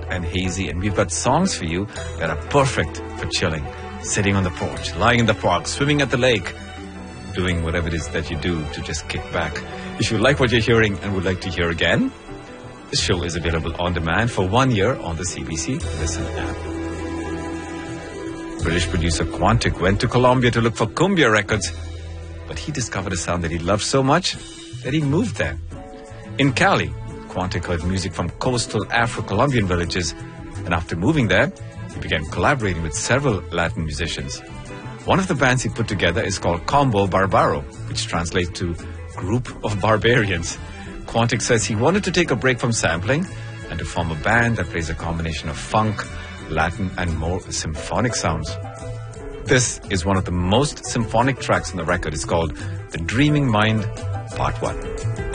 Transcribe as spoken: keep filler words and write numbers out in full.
and hazy, and we've got songs for you that are perfect for chilling, sitting on the porch, lying in the park, swimming at the lake, doing whatever it is that you do to just kick back. If you like what you're hearing and would like to hear again, the show is available on demand for one year on the C B C Listen app. British producer Quantic went to Colombia to look for cumbia records, but he discovered a sound that he loved so much that he moved there. In Cali, Quantic heard music from coastal Afro-Colombian villages, and after moving there, he began collaborating with several Latin musicians. One of the bands he put together is called Combo Barbaro, which translates to Group of Barbarians. Quantic says he wanted to take a break from sampling and to form a band that plays a combination of funk, Latin, and more symphonic sounds. This is one of the most symphonic tracks on the record. It's called The Dreaming Mind, Part one.